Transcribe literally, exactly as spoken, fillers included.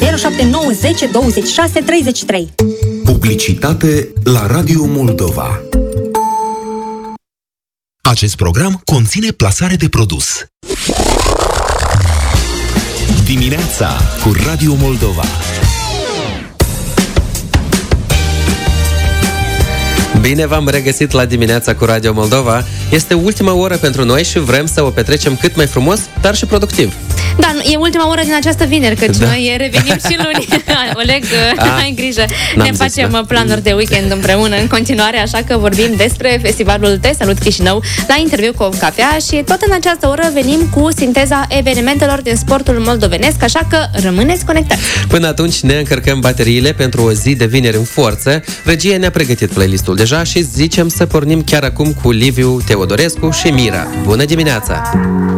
zero șapte nouă zece douăzeci și șase treizeci și trei. Publicitate la Radio Moldova. Acest program conține plasare de produs. Dimineața cu Radio Moldova. Bine v-am regăsit la Dimineața cu Radio Moldova. Este ultima oră pentru noi și vrem să o petrecem cât mai frumos, dar și productiv. Da, e ultima oră din această vineri, căci da. noi revenim și luni. Oleg, A, ai grijă. Ne facem zis, da. planuri de weekend împreună în continuare, așa că vorbim despre festivalul Te Salut Chișinău la interviu cu o cafea și tot în această oră venim cu sinteza evenimentelor din sportul moldovenesc, așa că rămâneți conectați. Până atunci ne încărcăm bateriile pentru o zi de vineri în forță. Regia ne-a pregătit playlistul deja și zicem să pornim chiar acum cu Liviu Teodorescu și Mira. Bună dimineața!